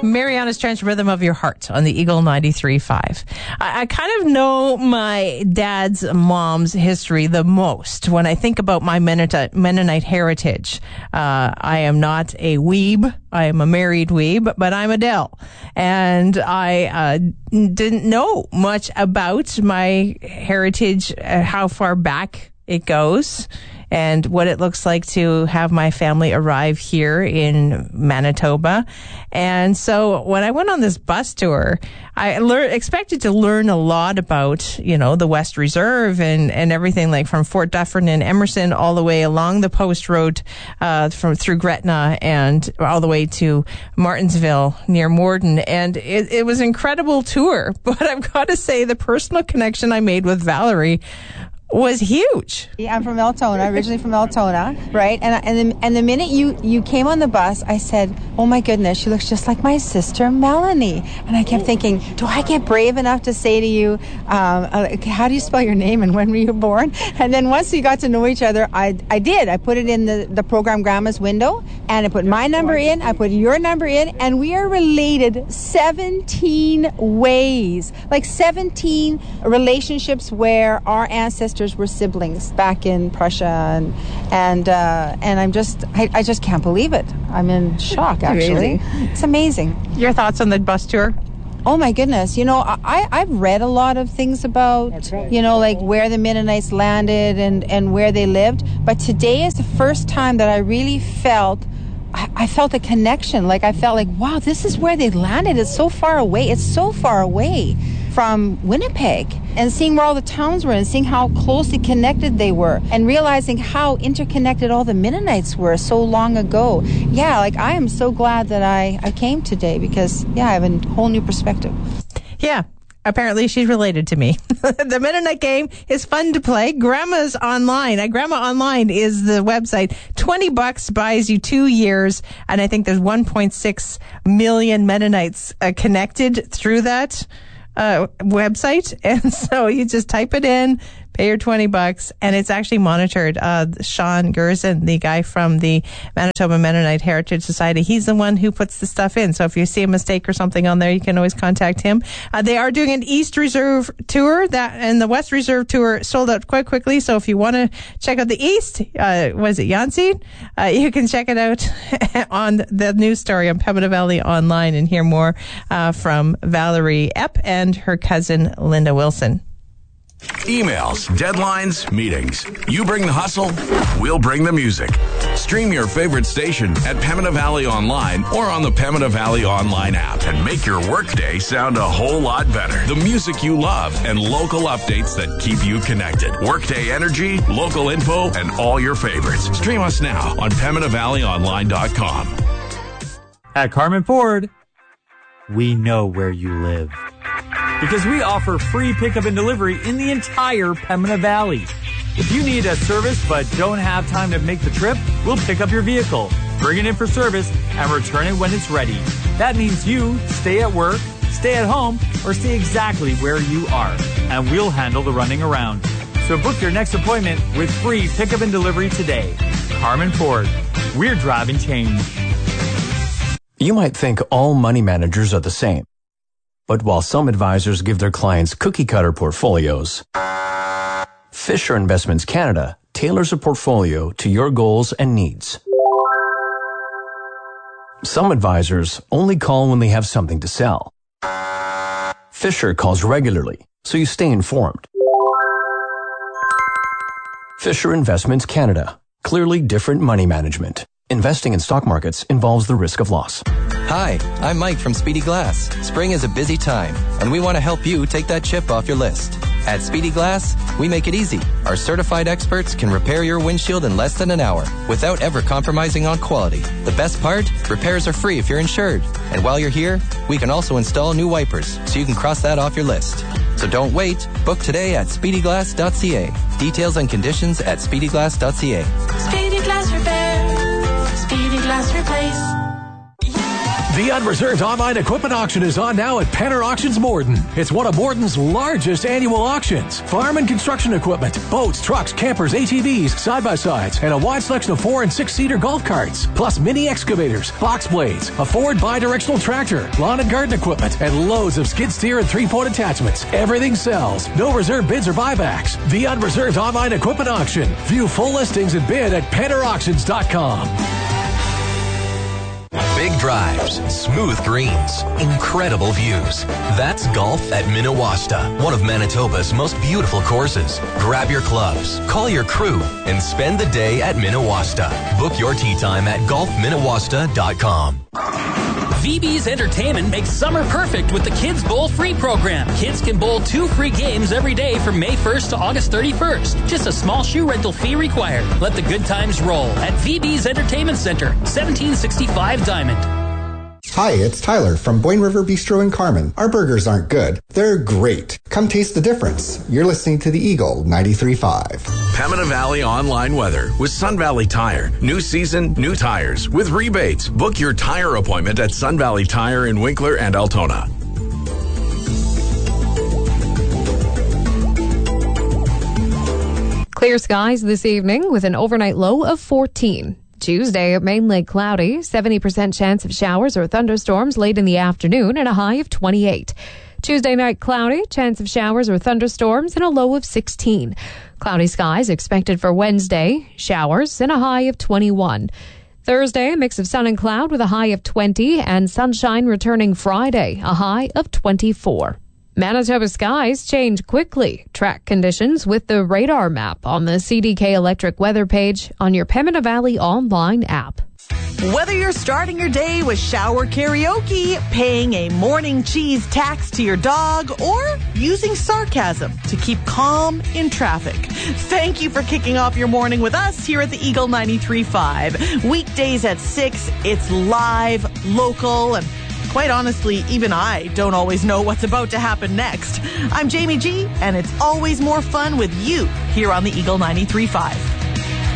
Mariana's Trench Rhythm of Your Heart on the Eagle 93.5. I kind of know my dad's mom's history the most when I think about my Mennonite heritage. I am not a weeb. I am a married weeb, but I'm Adele. And I didn't know much about my heritage, how far back it goes, and what it looks like to have my family arrive here in Manitoba. And so when I went on this bus tour, I expected to learn a lot about, the West Reserve and everything, like from Fort Dufferin and Emerson all the way along the Post Road through Gretna and all the way to Martinsville near Morden. And it was an incredible tour. But I've got to say, the personal connection I made with Valerie was huge. Yeah, I'm from Altona, originally from Altona, right? And the minute you came on the bus, I said, "Oh my goodness, she looks just like my sister Melanie." And I kept thinking, do I get brave enough to say to you, how do you spell your name and when were you born? And then once we got to know each other, I did. I put it in the program Grandma's window, and I put my number in, I put your number in, and we are related 17 ways, like 17 relationships where our ancestors were siblings back in Prussia, and I just can't believe it. I'm in shock, actually. It's amazing. Your thoughts on the bus tour? Oh my goodness. I've read a lot of things about, like where the Mennonites landed and where they lived. But today is the first time that I really felt a connection. Like I felt like, wow, this is where they landed. It's so far away. It's so far away from Winnipeg, and seeing where all the towns were and seeing how closely connected they were and realizing how interconnected all the Mennonites were so long ago. Yeah, like I am so glad that I came today because, I have a whole new perspective. Yeah. Apparently, she's related to me. The Mennonite game is fun to play. Grandma's Online. Grandma Online is the website. $20 buys you 2 years. And I think there's 1.6 million Mennonites connected through that website. And so you just type it in, pay your $20, and it's actually monitored. Sean Gerson, the guy from the Manitoba Mennonite Heritage Society, he's the one who puts the stuff in. So if you see a mistake or something on there, you can always contact him. They are doing an East Reserve tour, and the West Reserve tour sold out quite quickly. So if you want to check out the East, was it Yancey? You can check it out on the news story on Pembina Valley Online and hear more from Valerie Epp and her cousin Linda Wilson. Emails, deadlines, meetings. You bring the hustle, we'll bring the music. Stream your favorite station at Pembina Valley Online or on the Pembina Valley Online app and make your workday sound a whole lot better. The music you love and local updates that keep you connected. Workday energy, local info, and all your favorites. Stream us now on PembinaValleyOnline.com. At Carmen Ford, we know where you live. Because we offer free pickup and delivery in the entire Pembina Valley. If you need a service but don't have time to make the trip, we'll pick up your vehicle, bring it in for service, and return it when it's ready. That means you stay at work, stay at home, or stay exactly where you are, and we'll handle the running around. So book your next appointment with free pickup and delivery today. Carmen Ford, we're driving change. You might think all money managers are the same. But while some advisors give their clients cookie-cutter portfolios, Fisher Investments Canada tailors a portfolio to your goals and needs. Some advisors only call when they have something to sell. Fisher calls regularly, so you stay informed. Fisher Investments Canada. Clearly different money management. Investing in stock markets involves the risk of loss. Hi, I'm Mike from Speedy Glass. Spring is a busy time, and we want to help you take that chip off your list. At Speedy Glass, we make it easy. Our certified experts can repair your windshield in less than an hour without ever compromising on quality. The best part? Repairs are free if you're insured. And while you're here, we can also install new wipers, so you can cross that off your list. So don't wait. Book today at speedyglass.ca. Details and conditions at speedyglass.ca. Speedy Glass Repair. Speedy Glass Replace. The Unreserved online equipment auction is on now at Penner Auctions Morden. It's one of Morden's largest annual auctions. Farm and construction equipment, boats, trucks, campers, ATVs, side-by-sides, and a wide selection of 4- and 6-seater golf carts. Plus mini excavators, box blades, a Ford bi-directional tractor, lawn and garden equipment, and loads of skid steer and 3-point attachments. Everything sells. No reserve bids or buybacks. The Unreserved online equipment auction. View full listings and bid at PennerAuctions.com. Big drives, smooth greens, incredible views. That's golf at Minawasta, one of Manitoba's most beautiful courses. Grab your clubs, call your crew, and spend the day at Minawasta. Book your tee time at golfminawasta.com. VB's Entertainment makes summer perfect with the Kids Bowl free program. Kids can bowl 2 free games every day from May 1st to August 31st. Just a small shoe rental fee required. Let the good times roll at VB's Entertainment Center, 1765 Diamond. Hi, it's Tyler from Boyne River Bistro in Carman. Our burgers aren't good. They're great. Come taste the difference. You're listening to the Eagle 93.5. Pembina Valley online weather with Sun Valley Tire. New season, new tires with rebates. Book your tire appointment at Sun Valley Tire in Winkler and Altona. Clear skies this evening with an overnight low of 14. Tuesday, mainly cloudy, 70% chance of showers or thunderstorms late in the afternoon and a high of 28. Tuesday night, cloudy, chance of showers or thunderstorms and a low of 16. Cloudy skies expected for Wednesday, showers and a high of 21. Thursday, a mix of sun and cloud with a high of 20 and sunshine returning Friday, a high of 24. Manitoba skies change quickly. Track conditions with the radar map on the CDK Electric weather page on your Pembina Valley online app. Whether you're starting your day with shower karaoke, paying a morning cheese tax to your dog, or using sarcasm to keep calm in traffic, thank you for kicking off your morning with us here at the Eagle 93.5. Weekdays at 6, it's live, local, and quite honestly, even I don't always know what's about to happen next. I'm Jamie G, and it's always more fun with you here on the Eagle 93.5.